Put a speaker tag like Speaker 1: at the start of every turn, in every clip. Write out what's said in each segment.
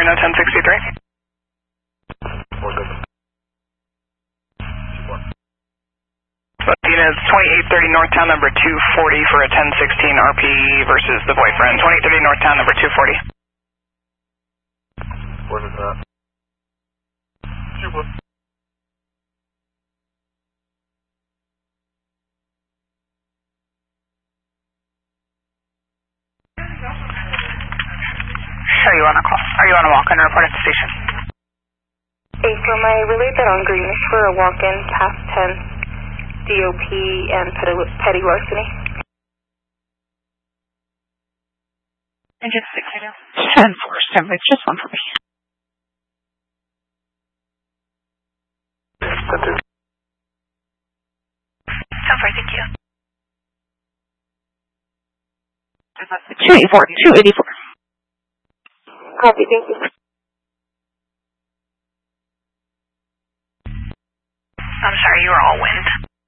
Speaker 1: Reno 1063. Unit 2830 Northtown number 240 for a 1016 RP versus the boyfriend. 2830 Northtown number 240.
Speaker 2: What is that?
Speaker 1: Are you on a call? Are you on a walk-in report at the station?
Speaker 3: Hey, from my relay that on green is for a walk-in past 10 DOP and petty larceny.
Speaker 1: Engine 6 10-4, standby, just one for me. Sorry, thank you. 284.
Speaker 3: Copy, thank you.
Speaker 1: I'm sorry, you were all wind.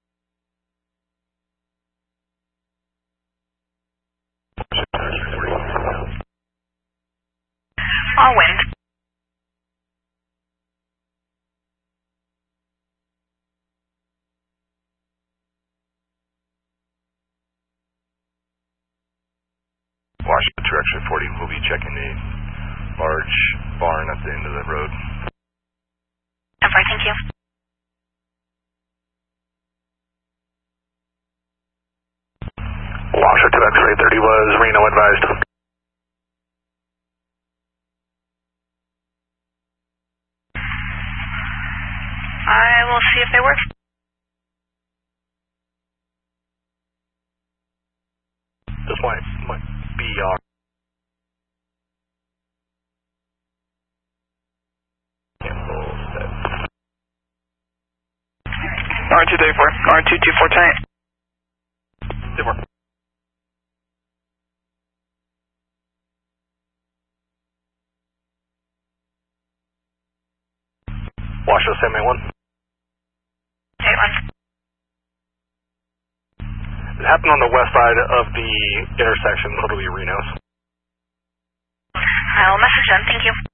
Speaker 1: All wind.
Speaker 2: Washington direction 40, we'll be checking the large barn at the end of the road.
Speaker 1: Sorry, thank you.
Speaker 2: Washington X-ray 30 was Reno advised.
Speaker 1: I will see if they work.
Speaker 2: This might be
Speaker 1: R234, R224 tonight.
Speaker 2: They work. Washington 781.
Speaker 1: 81.
Speaker 2: It happened on the west side of the intersection, literally Reno's.
Speaker 1: I will message them, thank you.